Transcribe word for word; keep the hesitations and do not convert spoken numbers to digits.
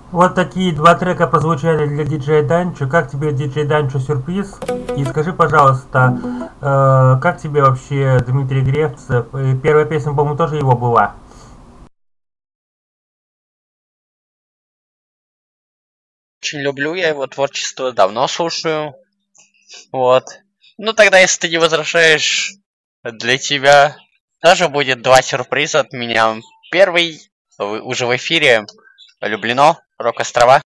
Вот такие два трека прозвучали для диджея Данчо. Как тебе диджей Данчо сюрприз? И скажи, пожалуйста, э, как тебе вообще Дмитрий Гревцев? И первая песня, по-моему, тоже его была. Очень люблю я его творчество, давно слушаю. Вот. Ну тогда, если ты не возражаешь, для тебя тоже будет два сюрприза от меня. Первый в- уже в эфире. Люблено, Рок-острова.